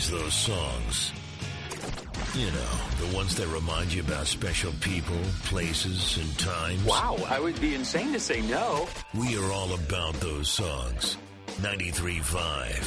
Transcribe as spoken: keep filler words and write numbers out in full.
recognize those songs. You know, the ones that remind you about special people, places, and times. Wow, I would be insane to say no. We are all about those songs. ninety-three point five